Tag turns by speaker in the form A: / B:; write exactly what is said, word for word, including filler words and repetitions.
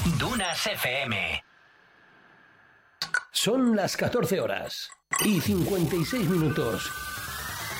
A: Dunas F M.
B: Son las catorce horas y cincuenta y seis minutos.